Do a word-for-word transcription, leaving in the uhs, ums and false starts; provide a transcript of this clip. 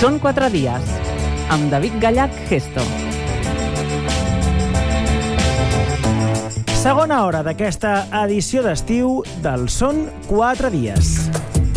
Són quatre dies, amb David Gallach Gesto. Segona hora d'aquesta edició d'estiu del Són quatre dies.